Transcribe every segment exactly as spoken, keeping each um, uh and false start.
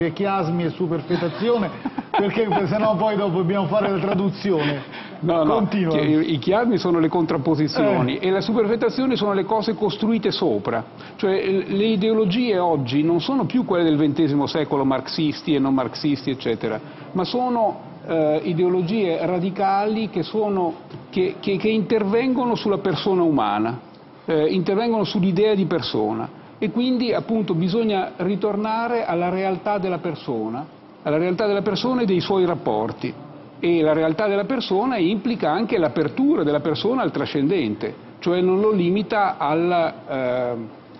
chiasmi e superfetazione, perché sennò poi dopo dobbiamo fare la traduzione. No, no, i chiasmi sono le contrapposizioni eh. e la superfetazione sono le cose costruite sopra. Cioè le ideologie oggi non sono più quelle del ventesimo secolo, marxisti e non marxisti, eccetera, ma sono eh, ideologie radicali che, sono, che, che, che intervengono sulla persona umana, eh, intervengono sull'idea di persona. E quindi appunto bisogna ritornare alla realtà della persona, alla realtà della persona e dei suoi rapporti. E la realtà della persona implica anche l'apertura della persona al trascendente, cioè non lo limita al, eh,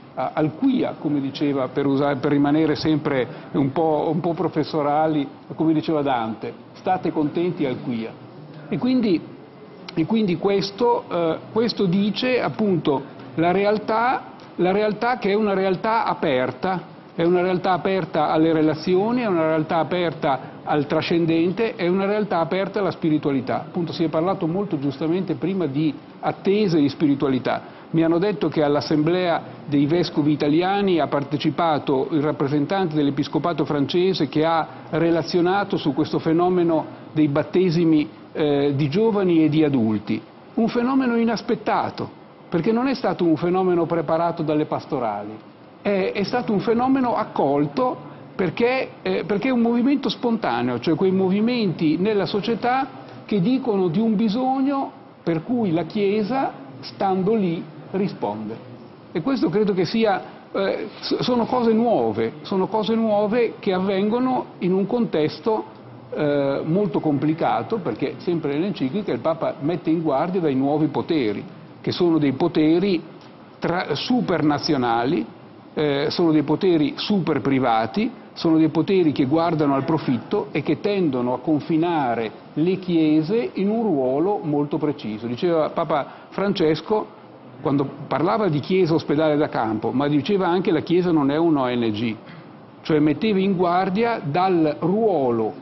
al quia, come diceva, per, usare, per rimanere sempre un po', un po' professorali, come diceva Dante, state contenti al quia. E quindi, e quindi questo, eh, questo dice appunto la realtà La realtà che è una realtà aperta, è una realtà aperta alle relazioni, è una realtà aperta al trascendente, è una realtà aperta alla spiritualità. Appunto si è parlato molto giustamente prima di attese di spiritualità. Mi hanno detto che all'assemblea dei vescovi italiani ha partecipato il rappresentante dell'episcopato francese che ha relazionato su questo fenomeno dei battesimi eh, di giovani e di adulti. Un fenomeno inaspettato, perché non è stato un fenomeno preparato dalle pastorali, è, è stato un fenomeno accolto perché, eh, perché è un movimento spontaneo, cioè quei movimenti nella società che dicono di un bisogno per cui la Chiesa, stando lì, risponde. E questo credo che sia, eh, sono cose nuove, sono cose nuove che avvengono in un contesto eh, molto complicato, perché sempre nell'enciclica il Papa mette in guardia dai nuovi poteri, che sono dei poteri tra, supernazionali, eh, sono dei poteri super privati, sono dei poteri che guardano al profitto e che tendono a confinare le chiese in un ruolo molto preciso. Diceva Papa Francesco, quando parlava di chiesa ospedale da campo, ma diceva anche la Chiesa non è un O N G, cioè metteva in guardia dal ruolo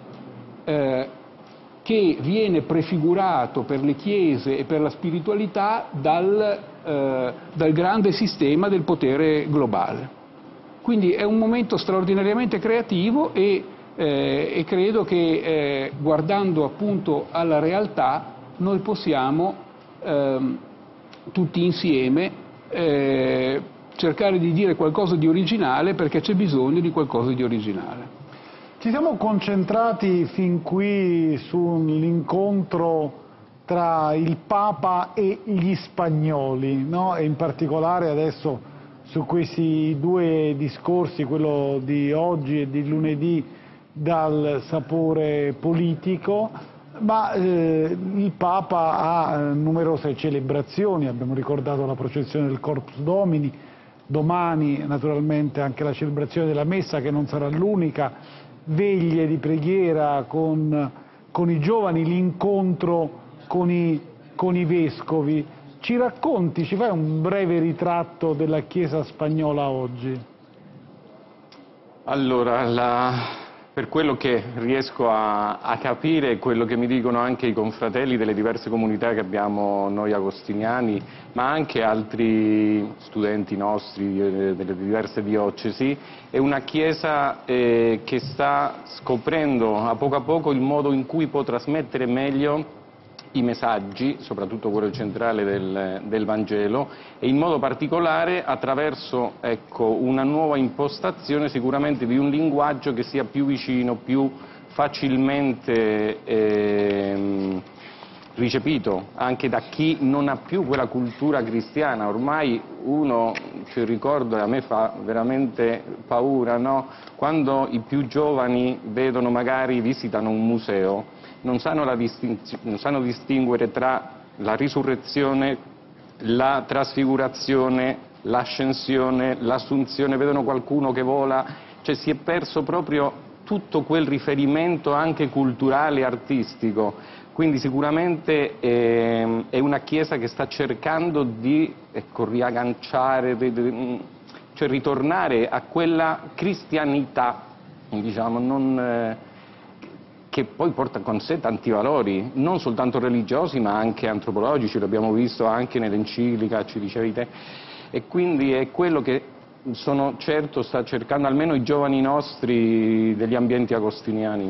eh, che viene prefigurato per le chiese e per la spiritualità dal, eh, dal grande sistema del potere globale. Quindi è un momento straordinariamente creativo e, eh, e credo che eh, guardando appunto alla realtà noi possiamo eh, tutti insieme eh, cercare di dire qualcosa di originale, perché c'è bisogno di qualcosa di originale. Ci siamo concentrati fin qui sull'incontro tra il Papa e gli spagnoli, no? E in particolare adesso su questi due discorsi, quello di oggi e di lunedì, dal sapore politico, ma eh, il Papa ha eh, numerose celebrazioni, abbiamo ricordato la processione del Corpus Domini, domani naturalmente anche la celebrazione della Messa, che non sarà l'unica, veglie di preghiera con, con i giovani, l'incontro con i, con i vescovi. Ci racconti, ci fai un breve ritratto della Chiesa spagnola oggi? Allora, la, per quello che riesco a, a capire, quello che mi dicono anche i confratelli delle diverse comunità che abbiamo noi agostiniani, ma anche altri studenti nostri delle diverse diocesi, è una Chiesa eh, che sta scoprendo a poco a poco il modo in cui può trasmettere meglio i messaggi, soprattutto quello centrale del, del Vangelo, e in modo particolare attraverso ecco, una nuova impostazione sicuramente di un linguaggio che sia più vicino, più facilmente ehm, ricepito anche da chi non ha più quella cultura cristiana. Ormai uno ci ricorda, e a me fa veramente paura, no? Quando i più giovani vedono, magari visitano un museo, non sanno, la non sanno distinguere tra la risurrezione, la trasfigurazione, l'ascensione, l'assunzione, vedono qualcuno che vola, cioè si è perso proprio tutto quel riferimento anche culturale e artistico. Quindi sicuramente eh, è una Chiesa che sta cercando di ecco, riagganciare, di, di, cioè ritornare a quella cristianità, diciamo, non, eh, che poi porta con sé tanti valori, non soltanto religiosi ma anche antropologici, l'abbiamo visto anche nell'enciclica, ci dicevi te, e quindi è quello che sono certo sta cercando, almeno i giovani nostri, degli ambienti agostiniani.